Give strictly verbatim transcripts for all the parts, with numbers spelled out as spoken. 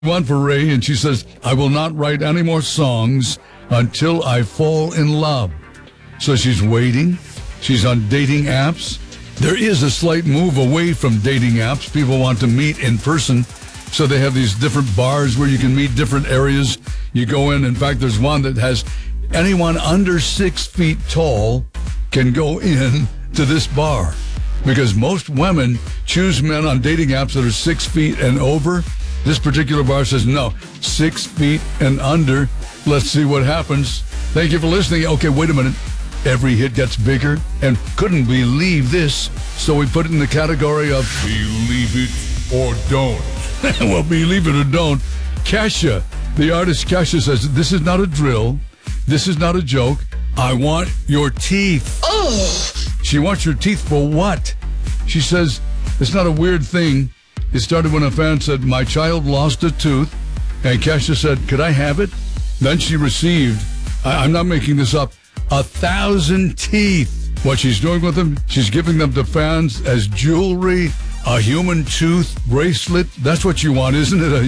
One for Ray, and she says, I will not write any more songs until I fall in love. So she's waiting. She's on dating apps. There is a slight move away from dating apps. People want to meet in person. So they have these different bars where you can meet different areas. You go in. In fact, there's one that has anyone under six feet tall can go in to this bar. Because most women choose men on dating apps that are six feet and over. This particular bar says, no, six feet and under. Let's see what happens. Thank you for listening. Okay, wait a minute. Every hit gets bigger, and couldn't believe this, so we put it in the category of believe it or don't. Well, believe it or don't. Kesha, the artist Kesha, says, this is not a drill. This is not a joke. I want your teeth. Oh. She wants your teeth for what? She says, it's not a weird thing. It started when a fan said, my child lost a tooth, and Kesha said, could I have it? Then she received, I- I'm not making this up, a thousand teeth. What she's doing with them, she's giving them to fans as jewelry, a human tooth bracelet. That's what you want, isn't it?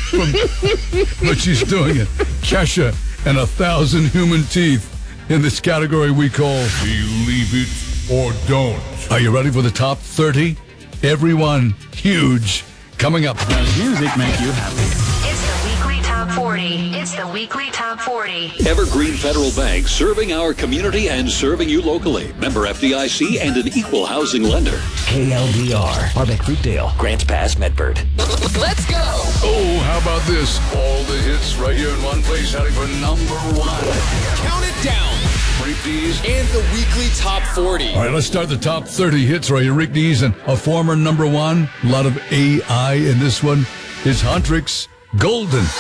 But she's doing it. Kesha and a thousand human teeth in this category we call Believe It or Don't. Are you ready for the top thirty? Everyone huge coming up. Does music make you happy? It's the weekly top forty. It's the weekly top forty. Evergreen Federal Bank, serving our community and serving you locally. Member F D I C and an equal housing lender. K L D R, Harbeck Fruitdale, Grants Pass, Medford. Let's go. Oh, how about this? All the hits right here in one place, heading for number one. Count it down. Rick Dees. And the weekly top forty. All right, let's start the top thirty hits right here. Rick Dees and a former number one. A lot of A I in this one. It's Huntrix Golden.